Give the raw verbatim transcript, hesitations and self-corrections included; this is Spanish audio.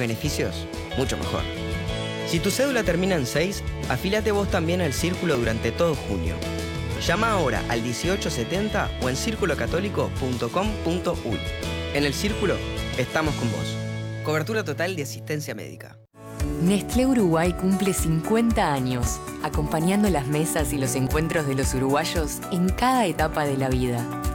beneficios, mucho mejor. Si tu cédula termina en seis, afíliate vos también al Círculo durante todo junio. Llama ahora al dieciocho setenta o en círculo católico punto com punto uy. En el Círculo, estamos con vos. Cobertura total de asistencia médica. Nestlé Uruguay cumple cincuenta años, acompañando las mesas y los encuentros de los uruguayos en cada etapa de la vida.